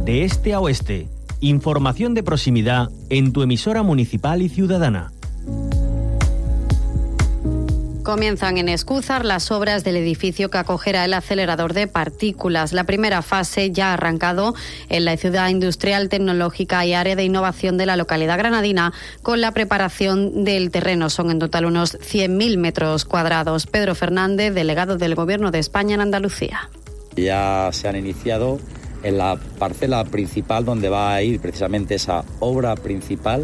de este a oeste. Información de proximidad en tu emisora municipal y ciudadana. Comienzan en Escúzar las obras del edificio que acogerá el acelerador de partículas. La primera fase ya ha arrancado en la ciudad industrial, tecnológica y área de innovación de la localidad granadina con la preparación del terreno. Son en total unos 100.000 metros cuadrados. Pedro Fernández, delegado del Gobierno de España en Andalucía. Ya se han iniciado en la parcela principal donde va a ir precisamente esa obra principal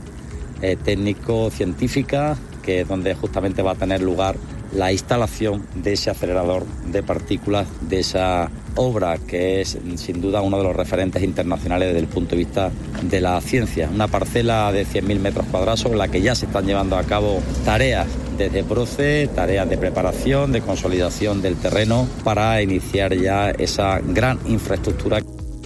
técnico-científica, que es donde justamente va a tener lugar la instalación de ese acelerador de partículas, de esa obra que es sin duda uno de los referentes internacionales desde el punto de vista de la ciencia. Una parcela de 100.000 metros cuadrados sobre la que ya se están llevando a cabo tareas desde PROCE, tareas de preparación, de consolidación del terreno para iniciar ya esa gran infraestructura.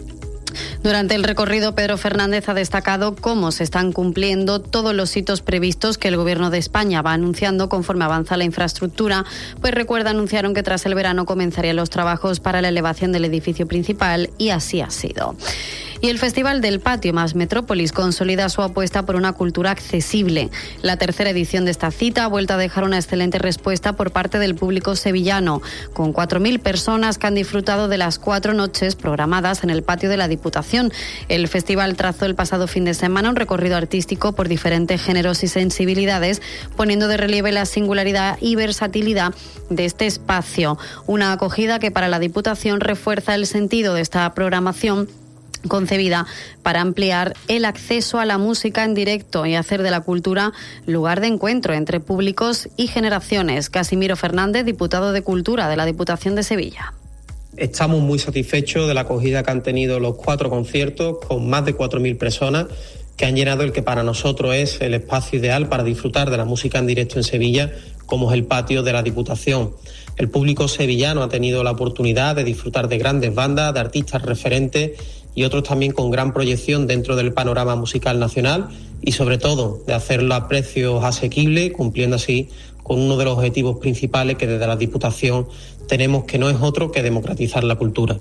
Durante el recorrido, Pedro Fernández ha destacado cómo se están cumpliendo todos los hitos previstos que el Gobierno de España va anunciando conforme avanza la infraestructura, pues anunciaron que tras el verano comenzarían los trabajos para la elevación del edificio principal y así ha sido. Y el Festival del Patio más Metrópolis consolida su apuesta por una cultura accesible. La tercera edición de esta cita ha vuelto a dejar una excelente respuesta por parte del público sevillano, con 4.000 personas que han disfrutado de las 4 noches programadas en el patio de la Diputación. El festival trazó el pasado fin de semana un recorrido artístico por diferentes géneros y sensibilidades, poniendo de relieve la singularidad y versatilidad de este espacio. Una acogida que para la Diputación refuerza el sentido de esta programación, concebida para ampliar el acceso a la música en directo y hacer de la cultura lugar de encuentro entre públicos y generaciones. Casimiro Fernández, diputado de Cultura de la Diputación de Sevilla. Estamos muy satisfechos de la acogida que han tenido los 4 conciertos, con más de 4.000 personas, que han llenado el que para nosotros es el espacio ideal para disfrutar de la música en directo en Sevilla, como es el patio de la Diputación. El público sevillano ha tenido la oportunidad de disfrutar de grandes bandas, de artistas referentes y otros también con gran proyección dentro del panorama musical nacional y sobre todo de hacerlo a precios asequibles, cumpliendo así con uno de los objetivos principales que desde la Diputación tenemos, que no es otro que democratizar la cultura.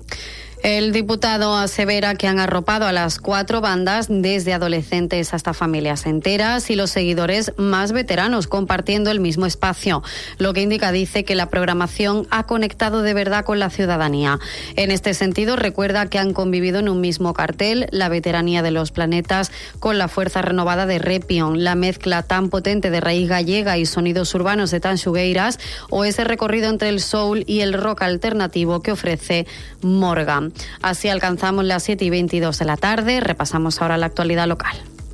El diputado asevera que han arropado a las 4 bandas, desde adolescentes hasta familias enteras y los seguidores más veteranos, compartiendo el mismo espacio, lo que indica, dice, que la programación ha conectado de verdad con la ciudadanía. En este sentido, recuerda que han convivido en un mismo cartel la veteranía de Los Planetas con la fuerza renovada de Repion, la mezcla tan potente de raíz gallega y sonidos urbanos de Tanxugueiras, o ese recorrido entre el soul y el rock alternativo que ofrece Morgan. Así alcanzamos las 7:22 de la tarde. Repasamos ahora la actualidad local.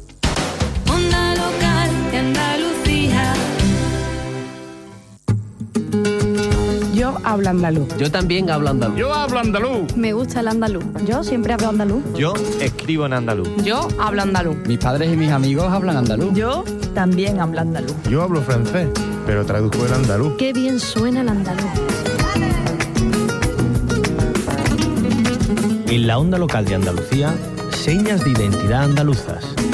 Onda local de Andalucía. Yo hablo andaluz. Yo también hablo andaluz. Yo hablo andaluz. Me gusta el andaluz. Yo siempre hablo andaluz. Yo escribo en andaluz. Yo hablo andaluz. Mis padres y mis amigos hablan andaluz. Yo también hablo andaluz. Yo hablo francés, pero traduzco el andaluz. Qué bien suena el andaluz. En la onda local de Andalucía, señas de identidad andaluzas.